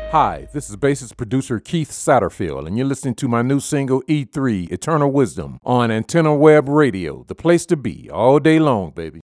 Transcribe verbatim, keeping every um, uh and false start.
Hi, this is bassist producer Keith Satterfield, and you're listening to my new single E three, Eternal Wisdom, on Antenna Web Radio, the place to be all day long, baby.